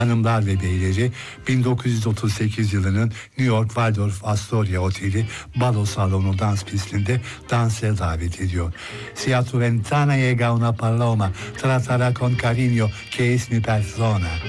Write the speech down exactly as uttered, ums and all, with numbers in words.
Hanımlar ve beyleri, bin dokuz yüz otuz sekiz yılının New York Waldorf Astoria Oteli balo salonu dans pistinde dansa davet ediyor. Si a tu ventana llega una paloma, tratará con cariño que es mi persona.